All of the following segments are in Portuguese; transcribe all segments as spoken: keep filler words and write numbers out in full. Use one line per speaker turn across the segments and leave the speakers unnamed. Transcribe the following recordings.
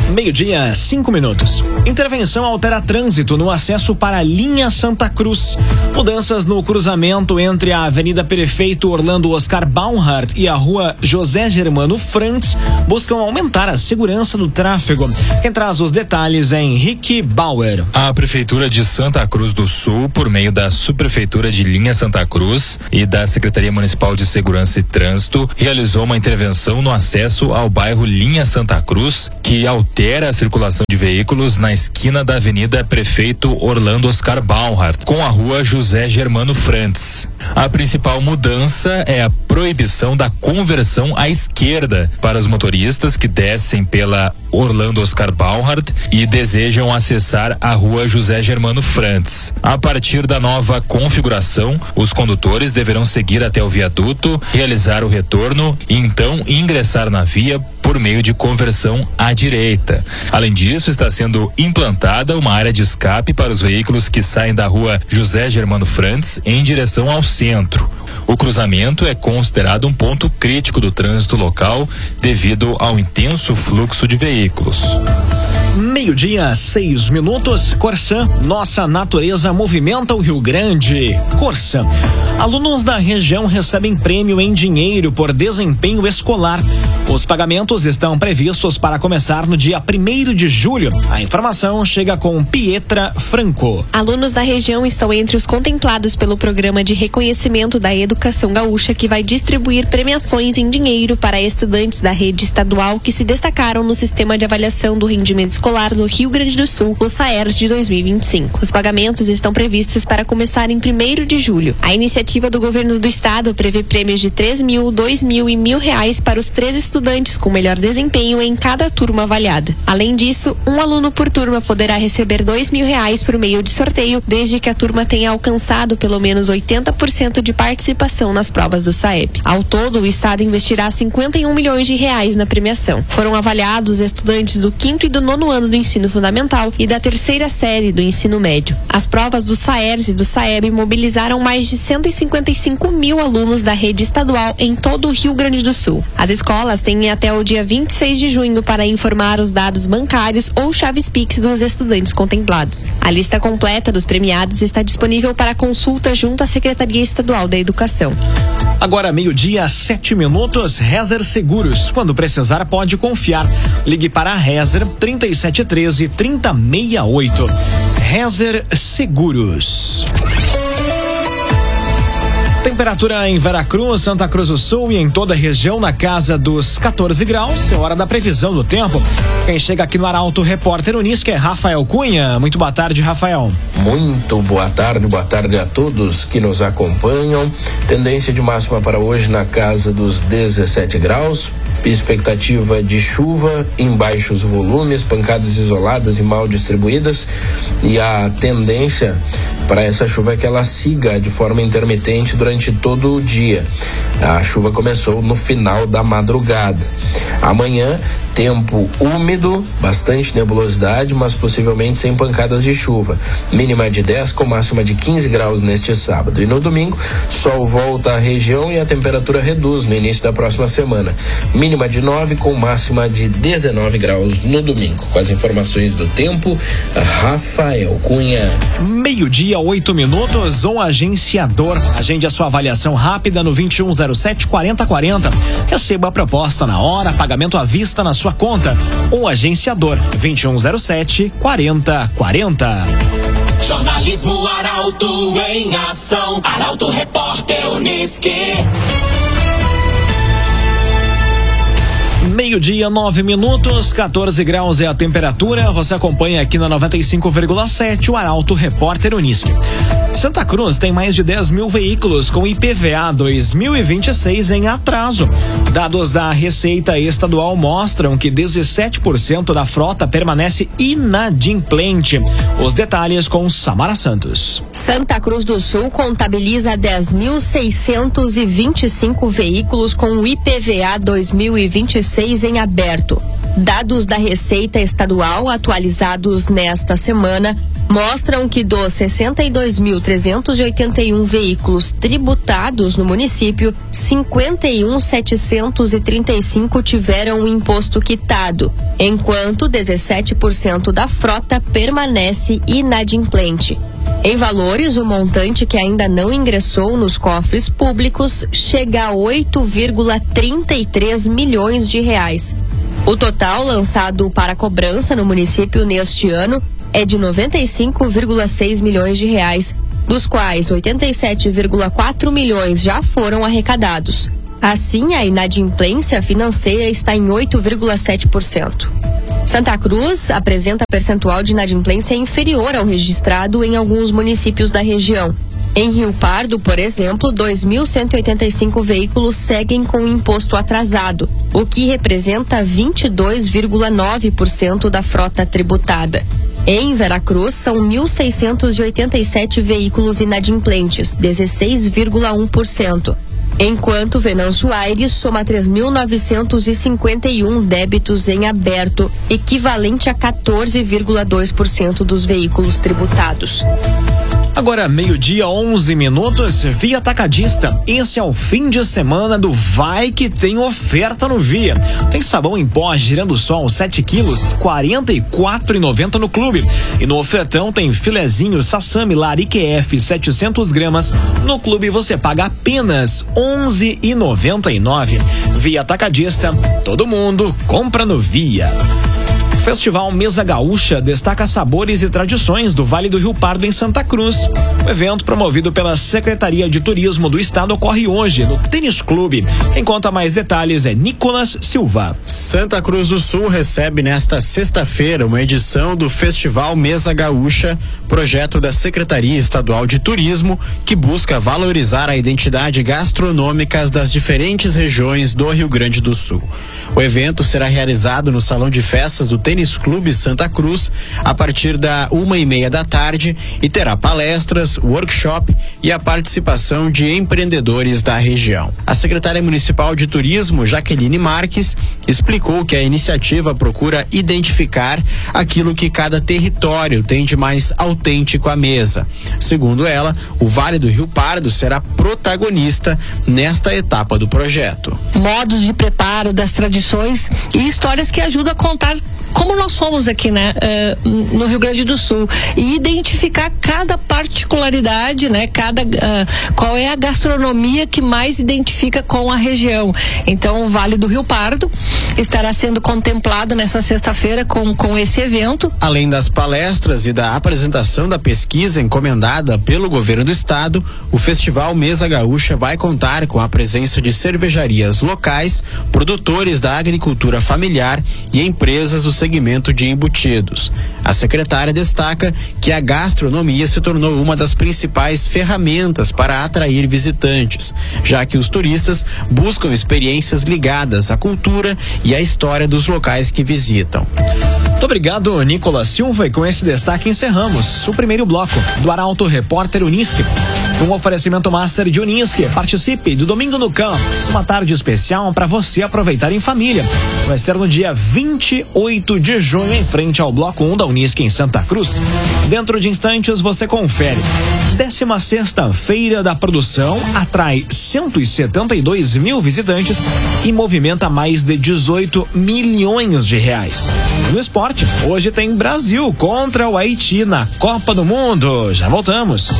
Meio-dia, cinco minutos. Intervenção altera trânsito no acesso para a linha Santa Cruz. Mudanças no cruzamento entre a Avenida Prefeito Orlando Oscar Baumhart e a Rua José Germano Frantz buscam aumentar a segurança do tráfego. Quem traz os detalhes é Henrique Bauer.
A Prefeitura de Santa Cruz do Sul, por meio da Subprefeitura de Linha Santa Cruz e da Secretaria Municipal de Segurança e Trânsito, realizou uma intervenção no acesso ao bairro Linha Santa Cruz, que altera a circulação de veículos na esquina da Avenida Prefeito Orlando Oscar Baumhart com a Rua José Germano Frantz. A principal mudança é a proibição da conversão à esquerda para os motoristas que descem pela Orlando Oscar Baumhart e desejam acessar a Rua José Germano Frantz. A partir da nova configuração, os condutores deverão seguir até o viaduto, realizar o retorno e então ingressar na via por meio de conversão à direita. Além disso, está sendo implantada uma área de escape para os veículos que saem da Rua José Germano Frantz em direção ao centro. O cruzamento é considerado um ponto crítico do trânsito local devido ao intenso fluxo de veículos.
Meio-dia, seis minutos. Corsã, nossa natureza movimenta o Rio Grande. Corsã. Alunos da região recebem prêmio em dinheiro por desempenho escolar. Os pagamentos estão previstos para começar no dia primeiro de julho. A informação chega com Pietra Franco.
Alunos da região estão entre os contemplados pelo Programa de Reconhecimento da Educação Gaúcha, que vai distribuir premiações em dinheiro para estudantes da rede estadual que se destacaram no Sistema de Avaliação do Rendimento Escolar do Rio Grande do Sul, o SAERS de dois mil e vinte e cinco. Os pagamentos estão previstos para começar em primeiro de julho. A iniciativa do governo do estado prevê prêmios de três mil, dois mil e mil reais para os três estudantes com melhor desempenho em cada turma avaliada. Além disso, um aluno por turma poderá receber dois mil reais por meio de sorteio, desde que a turma tenha alcançado pelo menos oitenta por cento de participação nas provas do SAEP. Ao todo, o estado investirá cinquenta e um milhões de reais na premiação. Foram avaliados estudantes do quinto e do nono ano do ensino fundamental e da terceira série do ensino médio. As provas do SAERS e do SAEB mobilizaram mais de cento e cinquenta e cinco mil alunos da rede estadual em todo o Rio Grande do Sul. As escolas têm até o dia vinte e seis de junho para informar os dados bancários ou chaves Pix dos estudantes contemplados. A lista completa dos premiados está disponível para consulta junto à Secretaria Estadual da Educação.
Agora, meio-dia, sete minutos. Rezer Seguros. Quando precisar, pode confiar. Ligue para a Rezer trinta e sete treze, trinta sessenta e oito. Rezer Seguros. Temperatura em Veracruz, Santa Cruz do Sul e em toda a região na casa dos quatorze graus. É hora da previsão do tempo. Quem chega aqui no Arauto Repórter Unisque é Rafael Cunha. Muito boa tarde, Rafael.
Muito boa tarde, boa tarde a todos que nos acompanham. Tendência de máxima para hoje na casa dos dezessete graus. Expectativa de chuva em baixos volumes, pancadas isoladas e mal distribuídas, e a tendência para essa chuva é que ela siga de forma intermitente durante todo o dia. A chuva começou no final da madrugada. Amanhã, tempo úmido, bastante nebulosidade, mas possivelmente sem pancadas de chuva. Mínima de dez com máxima de quinze graus neste sábado. E no domingo, sol volta à região e a temperatura reduz no início da próxima semana. Mínima de nove com máxima de dezenove graus no domingo. Com as informações do tempo, Rafael Cunha.
Meio-dia, oito minutos. Um agenciador. Agende a sua avaliação rápida no vinte e um zero sete, quarenta quarenta. Receba a proposta na hora, pagamento à vista na sua conta. Um agenciador. vinte e um zero sete, quarenta quarenta.
Jornalismo Arauto em ação. Arauto Repórter Unisque.
Meio-dia, nove minutos, quatorze graus é a temperatura. Você acompanha aqui na noventa e cinco vírgula sete o Arauto Repórter Unisque. Santa Cruz tem mais de dez mil veículos com I P V A dois mil e vinte e seis em atraso. Dados da Receita Estadual mostram que dezessete por cento da frota permanece inadimplente. Os detalhes com Samara Santos.
Santa Cruz do Sul contabiliza dez mil seiscentos e vinte e cinco veículos com I P V A dois mil e vinte e seis em aberto. Dados da Receita Estadual atualizados nesta semana mostram que dos sessenta e dois mil trezentos e oitenta e um veículos tributados no município, cinquenta e um mil setecentos e trinta e cinco tiveram o imposto quitado, enquanto dezessete por cento da frota permanece inadimplente. Em valores, o montante que ainda não ingressou nos cofres públicos chega a oito vírgula trinta e três milhões de reais. O total lançado para cobrança no município neste ano é de noventa e cinco vírgula seis milhões de reais, dos quais oitenta e sete vírgula quatro milhões já foram arrecadados. Assim, a inadimplência financeira está em oito vírgula sete por cento. Santa Cruz apresenta percentual de inadimplência inferior ao registrado em alguns municípios da região. Em Rio Pardo, por exemplo, dois mil cento e oitenta e cinco veículos seguem com imposto atrasado, o que representa vinte e dois vírgula nove por cento da frota tributada. Em Veracruz, são mil seiscentos e oitenta e sete veículos inadimplentes, dezesseis vírgula um por cento. Enquanto Venâncio Aires soma três mil novecentos e cinquenta e um débitos em aberto, equivalente a quatorze vírgula dois por cento dos veículos tributados.
Agora, meio-dia, onze minutos, Via Atacadista. Esse é o fim de semana do Vai Que Tem Oferta no Via. Tem sabão em pó Girando Sol, sete quilos, quarenta e quatro reais e noventa centavos no clube. E no ofertão tem filezinho Sassami Lar I Q F setecentos gramas. No clube você paga apenas onze reais e noventa e nove centavos. Via Atacadista, todo mundo compra no Via. Festival Mesa Gaúcha destaca sabores e tradições do Vale do Rio Pardo em Santa Cruz. O evento, promovido pela Secretaria de Turismo do Estado, ocorre hoje no Tênis Clube. Quem conta mais detalhes é Nicolas Silva.
Santa Cruz do Sul recebe nesta sexta-feira uma edição do Festival Mesa Gaúcha, projeto da Secretaria Estadual de Turismo, que busca valorizar a identidade gastronômica das diferentes regiões do Rio Grande do Sul. O evento será realizado no Salão de Festas do Tênis Clube Santa Cruz a partir da uma e meia da tarde e terá palestras, workshop e a participação de empreendedores da região. A secretária municipal de turismo, Jaqueline Marques, explicou que a iniciativa procura identificar aquilo que cada território tem de mais autêntico à mesa. Segundo ela, o Vale do Rio Pardo será protagonista nesta etapa do projeto.
Modos de preparo das tradições e histórias que ajudam a contar como nós somos aqui, né, uh, no Rio Grande do Sul, e identificar cada particularidade, né, cada uh, qual é a gastronomia que mais identifica com a região. Então, o Vale do Rio Pardo estará sendo contemplado nessa sexta-feira com, com esse evento.
Além das palestras e da apresentação da pesquisa encomendada pelo governo do estado, o Festival Mesa Gaúcha vai contar com a presença de cervejarias locais, produtores da agricultura familiar e empresas do segmento de embutidos. A secretária destaca que a gastronomia se tornou uma das principais ferramentas para atrair visitantes, já que os turistas buscam experiências ligadas à cultura e à história dos locais que visitam.
Muito obrigado, Nicolas Silva, e com esse destaque encerramos o primeiro bloco do Arauto Repórter Unisque. Um oferecimento master de Unisque. Participe do Domingo no Campus, uma tarde especial para você aproveitar em família. Vai ser no dia vinte e oito de junho, em frente ao Bloco um da Unisque em Santa Cruz. Dentro de instantes você confere. décima sexta Feira da Produção atrai cento e setenta e dois mil visitantes e movimenta mais de dezoito milhões de reais. No esporte, hoje tem Brasil contra o Haiti na Copa do Mundo. Já voltamos.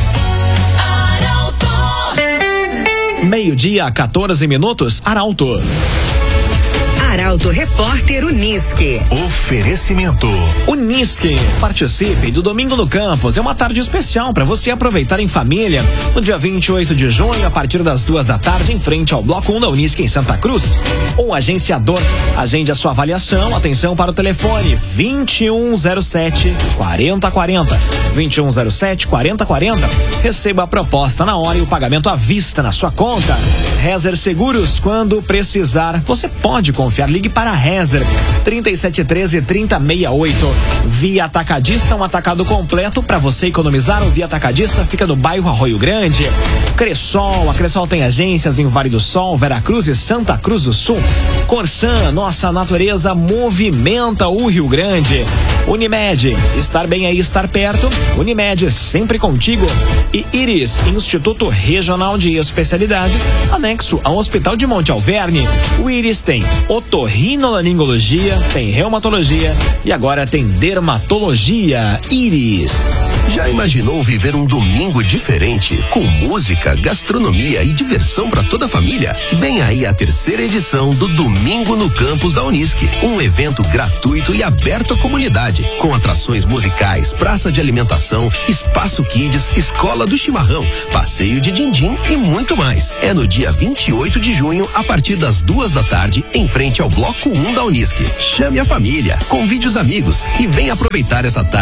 Meio-dia, quatorze minutos, Arauto.
Arauto Repórter Unisque.
Oferecimento
Unisque. Participe do Domingo no Campus. É uma tarde especial para você aproveitar em família. No dia vinte e oito de junho, a partir das duas da tarde, em frente ao Bloco um da Unisque em Santa Cruz. O agenciador. Agende a sua avaliação. Atenção para o telefone vinte e um zero sete, quarenta quarenta. vinte e um zero sete, quarenta quarenta. Receba a proposta na hora e o pagamento à vista na sua conta. Rezer Seguros, quando precisar, você pode confiar. Ligue ligue para a Rezer trinta e sete treze, trinta sessenta e oito. Via Atacadista, um atacado completo para você economizar. O Via Atacadista fica no bairro Arroio Grande. Cressol, a Cressol tem agências em Vale do Sol, Veracruz e Santa Cruz do Sul. Corsan, nossa natureza movimenta o Rio Grande. Unimed, estar bem aí, estar perto. Unimed, sempre contigo. E Iris, Instituto Regional de Especialidades, anexo ao Hospital de Monte Alverne. O Iris tem otorrinolaringologia, tem reumatologia e agora tem dermatologia. Iris.
Já imaginou viver um domingo diferente, com música, gastronomia e diversão para toda a família? Vem aí a terceira edição do Domingo no Campus da Unisque, um evento gratuito e aberto à comunidade, com atrações musicais, praça de alimentação, espaço kids, escola do chimarrão, passeio de din-din e muito mais. É no dia vinte e oito de junho, a partir das duas da tarde, em frente ao Bloco um da Unisque. Chame a família, convide os amigos e venha aproveitar essa tarde